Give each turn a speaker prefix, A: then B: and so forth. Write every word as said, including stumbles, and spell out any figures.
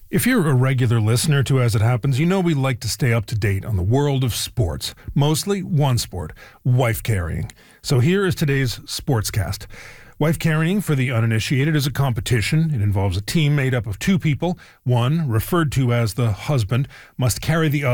A: If you're a regular listener to As It Happens, you know we like to stay up to date on the world of sports. Mostly one sport, wife carrying. So here is today's Sportscast. Wife carrying, for the uninitiated, is a competition. It involves a team made up of two people. One, referred to as the husband, must carry the other.